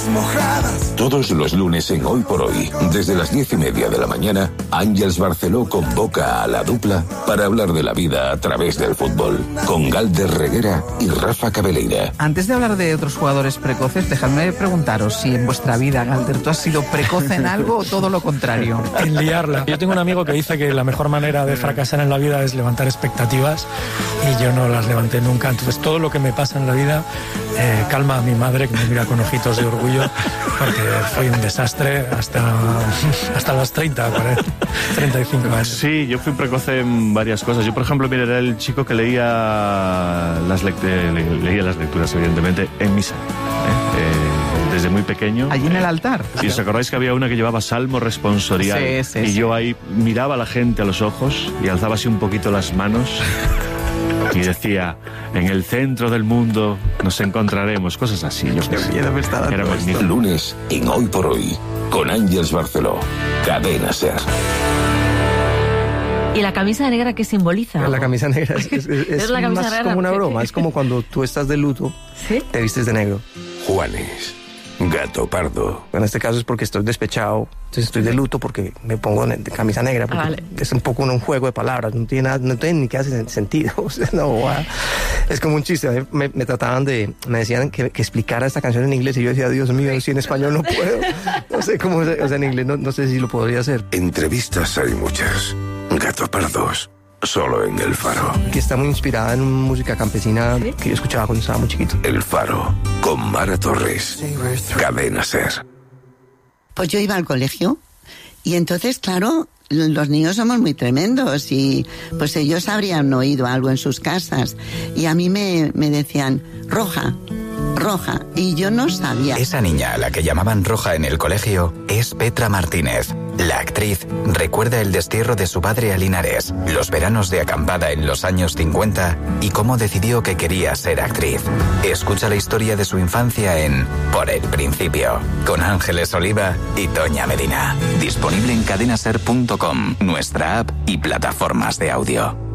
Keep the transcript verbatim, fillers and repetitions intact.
sábanas mojadas. Todos los lunes en Hoy por Hoy, desde las diez y media de la mañana, Ángels Barceló convoca a la dupla para hablar de la vida a través del fútbol, con Galder Reguera y Rafa Cabeleira. Antes de hablar de otros jugadores precoces, dejadme preguntaros si en vuestra vida, Galder, ¿tú has sido precoz en algo o todo lo contrario? En liarla. Yo tengo un amigo que dice que la mejor manera de fracasar en la vida es levantar expectativas y yo no las levanté nunca. Entonces todo lo que me pasa en la vida eh, calma a mi madre, que me mira con ojitos de orgullo, porque fue un desastre hasta, hasta los treinta, treinta y cinco años. Sí, yo fui precoz en varias cosas. Yo, por ejemplo, mira, era el chico que leía las, lect- le- leía las lecturas, evidentemente, en misa. ¿eh? Eh, desde muy pequeño. ¿Allí en el altar? ¿Y os acordáis que había una que llevaba salmo responsorial? Sí, sí, y sí. yo ahí miraba a la gente a los ojos y alzaba así un poquito las manos y decía, en el centro del mundo nos encontraremos, cosas así. Yo qué sé. Era magnífico. Lunes en Hoy por Hoy, con Ángels Barceló, Cadena Ser. ¿Y la camisa negra qué simboliza? La camisa negra es, es, es, ¿Es la camisa más negra? como una broma, es como cuando tú estás de luto, ¿sí? Te vistes de negro. Juanes, Gato Pardo. En este caso es porque estoy despechado, entonces estoy de luto porque me pongo ne- de camisa negra, porque Ah, vale. es un poco un juego de palabras, no tiene, nada, no tiene ni que hace sentido. O sea, no, ah, es como un chiste. A mí Me, me trataban de, me decían que, que explicara esta canción en inglés y yo decía, Dios mío, si en español no puedo. No sé cómo, o sea, en inglés no, no sé si lo podría hacer. Entrevistas hay muchas. Gato Pardos, solo en El Faro. Que está muy inspirada en música campesina que yo escuchaba cuando estaba muy chiquito. El Faro, con Mara Torres. Cadena Ser. Pues yo iba al colegio y entonces, claro, los niños somos muy tremendos y pues ellos habrían oído algo en sus casas y a mí me, me decían, Roja, Roja, y yo no sabía. Esa niña a la que llamaban Roja en el colegio es Petra Martínez. La actriz recuerda el destierro de su padre a Linares, los veranos de acampada en los años cincuenta y cómo decidió que quería ser actriz. Escucha la historia de su infancia en Por el Principio, con Ángeles Oliva y Toña Medina. Disponible en cadenaser punto com, nuestra app y plataformas de audio.